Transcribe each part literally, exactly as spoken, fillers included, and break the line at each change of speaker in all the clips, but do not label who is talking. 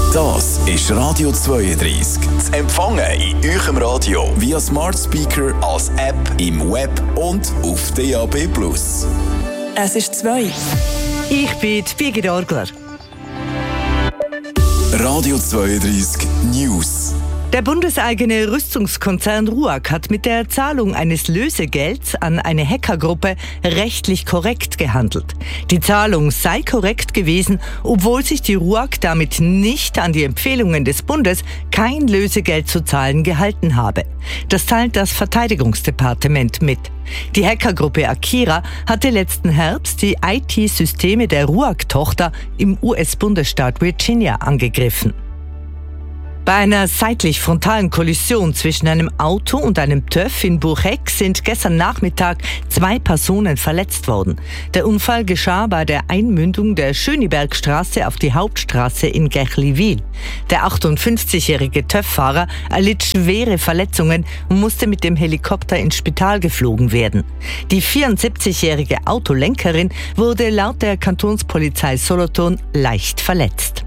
Das ist Radio zweiunddreißig. Zu empfangen in eurem Radio via Smart Speaker, als App, im Web und auf D A B Plus.
Es ist zwei.
Ich bin Birgit Orgler.
Radio zweiunddreißig News.
Der bundeseigene Rüstungskonzern RUAG hat mit der Zahlung eines Lösegelds an eine Hackergruppe rechtlich korrekt gehandelt. Die Zahlung sei korrekt gewesen, obwohl sich die RUAG damit nicht an die Empfehlungen des Bundes, kein Lösegeld zu zahlen, gehalten habe. Das teilt das Verteidigungsdepartement mit. Die Hackergruppe Akira hatte letzten Herbst die I T-Systeme der RUAG-Tochter im U S-Bundesstaat Virginia angegriffen. Bei einer seitlich-frontalen Kollision zwischen einem Auto und einem TÜV in Bucheck sind gestern Nachmittag zwei Personen verletzt worden. Der Unfall geschah bei der Einmündung der Schönibergstraße auf die Hauptstraße in Gächliwil. Der achtundfünfzigjährige TÜV-Fahrer erlitt schwere Verletzungen und musste mit dem Helikopter ins Spital geflogen werden. Die vierundsiebzigjährige Autolenkerin wurde laut der Kantonspolizei Solothurn leicht verletzt.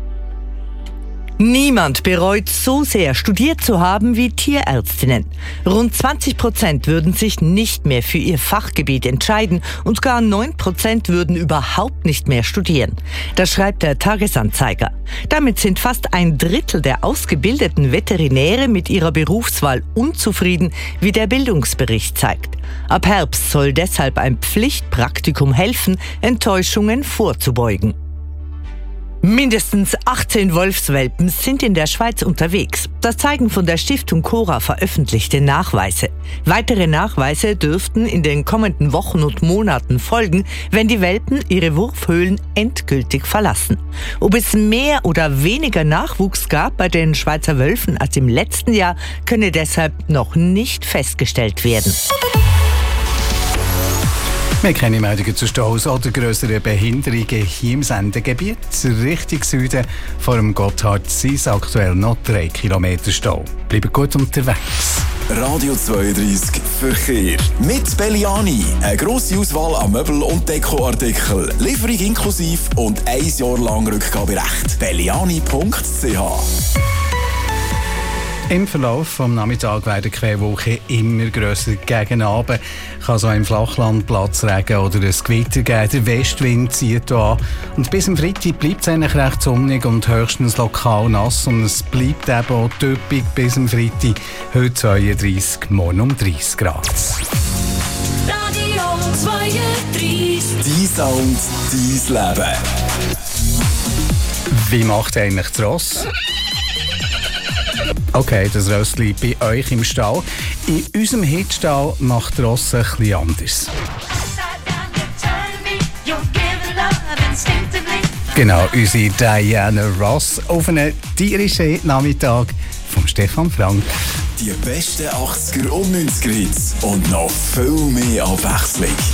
Niemand bereut so sehr, studiert zu haben wie Tierärztinnen. Rund zwanzig Prozent würden sich nicht mehr für ihr Fachgebiet entscheiden und gar neun Prozent würden überhaupt nicht mehr studieren. Das schreibt der Tagesanzeiger. Damit sind fast ein Drittel der ausgebildeten Veterinäre mit ihrer Berufswahl unzufrieden, wie der Bildungsbericht zeigt. Ab Herbst soll deshalb ein Pflichtpraktikum helfen, Enttäuschungen vorzubeugen. Mindestens achtzehn Wolfswelpen sind in der Schweiz unterwegs. Das zeigen von der Stiftung Cora veröffentlichte Nachweise. Weitere Nachweise dürften in den kommenden Wochen und Monaten folgen, wenn die Welpen ihre Wurfhöhlen endgültig verlassen. Ob es mehr oder weniger Nachwuchs gab bei den Schweizer Wölfen als im letzten Jahr, könne deshalb noch nicht festgestellt werden.
Wir kennen Meldungen zu Staus oder grösseren Behinderungen hier im Sendegebiet. Richtung Süden vor dem Gotthard sind es aktuell noch drei Kilometer Stau. Bleibt gut unterwegs.
Radio zweiunddreißig Verkehr. Mit Belliani. Eine grosse Auswahl an Möbel- und Dekoartikeln. Lieferung inklusiv und ein Jahr lang Rückgaberecht. belliani punkt c h.
Im Verlauf des Nachmittags werden die Querwolken immer grösser gegen Abend. Kann so im Flachland Platzregen oder ein Gewitter geben. Der Westwind zieht hier an. Und bis am Freitag bleibt es eigentlich recht sonnig und höchstens lokal nass. Und es bleibt eben auch typisch bis am Freitag. Heute zweiunddreißig, morgen um dreißig Grad.
Radio zweiunddreißig.
Dein Sound, dein Leben.
Wie macht eigentlich das Ross? Okay, das Rössli bei euch im Stall. In unserem Hitstall macht der Ross ein bisschen anders. Genau, unsere Diana Ross auf einen tierischen Nachmittag von Stefan Frank.
Die besten achtziger und neunziger Hits und noch viel mehr Abwechslung.